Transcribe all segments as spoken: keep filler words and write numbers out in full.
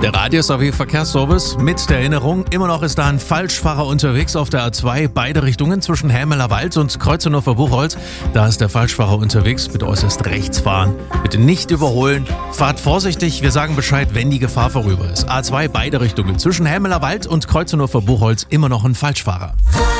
Der Radio-S A W-Verkehrsservice mit der Erinnerung, immer noch ist da ein Falschfahrer unterwegs auf der A zwei, beide Richtungen zwischen Helmeler Wald und Kreuzneufer-Buchholz. Da ist der Falschfahrer unterwegs, bitte äußerst rechts fahren, bitte nicht überholen, fahrt vorsichtig, wir sagen Bescheid, wenn die Gefahr vorüber ist. A zwei, beide Richtungen zwischen Helmeler Wald und Kreuzneufer-Buchholz, immer noch ein Falschfahrer.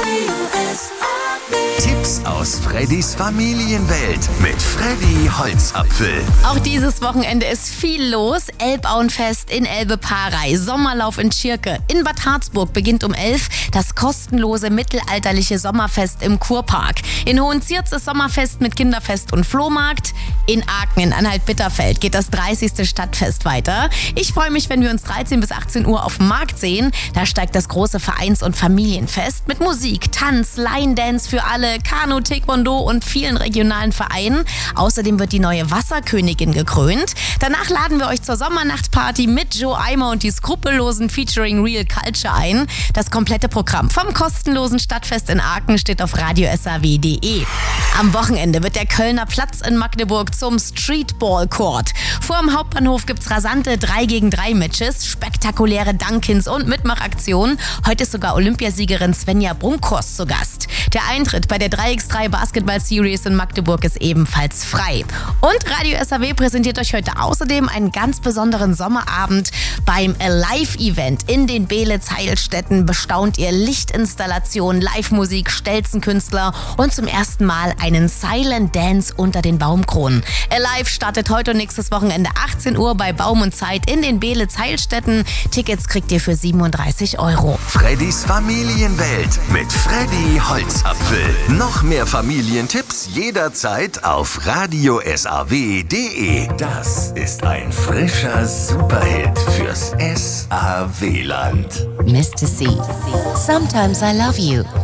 Tipps aus Freddys Familienwelt mit Freddy Holzapfel. Auch dieses Wochenende ist viel los. Elbauenfest in Elbe-Parey, Sommerlauf in Tschirke. In Bad Harzburg beginnt um elf das kostenlose mittelalterliche Sommerfest im Kurpark. In Hohenzierz ist Sommerfest mit Kinderfest und Flohmarkt. In Aachen in Anhalt-Bitterfeld geht das dreißigste Stadtfest weiter. Ich freue mich, wenn wir uns dreizehn bis achtzehn Uhr auf dem Markt sehen. Da steigt das große Vereins- und Familienfest mit Musik, Tanz, Line-Dance für alle, Kanu, Taekwondo und vielen regionalen Vereinen. Außerdem wird die neue Wasserkönigin gekrönt. Danach laden wir euch zur Sommernachtparty mit Joe Eimer und die Skrupellosen featuring Real Culture ein. Das komplette Programm vom kostenlosen Stadtfest in Aachen steht auf radio s a w punkt d e. Am Wochenende wird der Kölner Platz in Magdeburg zum Streetball Court. Vor dem Hauptbahnhof gibt's rasante drei gegen drei Matches, spektakuläre Dunkins und Mitmachaktionen. Heute ist sogar Olympiasiegerin Svenja Brunkhorst zu Gast. Der Eintritt bei der drei gegen drei Basketball Series in Magdeburg ist ebenfalls frei. Und Radio S A W präsentiert euch heute außerdem einen ganz besonderen Sommerabend beim Alive-Event in den Beelitz-Heilstätten. Bestaunt ihr Lichtinstallationen, Live-Musik, Stelzenkünstler und zum ersten Mal einen Silent Dance unter den Baumkronen. Alive startet heute und nächstes Wochenende achtzehn Uhr bei Baum und Zeit in den Beelitz-Heilstätten. Tickets kriegt ihr für siebenunddreißig Euro. Freddys Familienwelt mit Freddy Holzapfel. Noch mehr Familientipps jederzeit auf radio s a w punkt d e. Das ist ein frischer Superhit fürs S A W-Land. Mister C. Sometimes I love you.